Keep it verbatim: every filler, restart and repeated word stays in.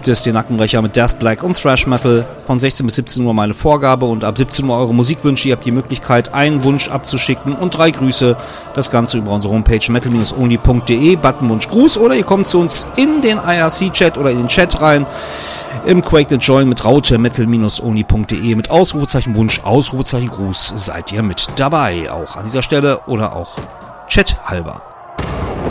gibt es den Nackenbrecher mit Death, Black und Thrash Metal. Von sechzehn bis siebzehn Uhr meine Vorgabe und ab siebzehn Uhr eure Musikwünsche. Ihr habt die Möglichkeit, einen Wunsch abzuschicken und drei Grüße. Das Ganze über unsere Homepage metal Bindestrich only Punkt de, Button Wunsch Gruß, oder ihr kommt zu uns in den I R C-Chat oder in den Chat rein. Im Quake and Join mit Raute metal Bindestrich only Punkt de mit Ausrufezeichen Wunsch, Ausrufezeichen Gruß seid ihr mit dabei. Auch an dieser Stelle oder auch Chat halber.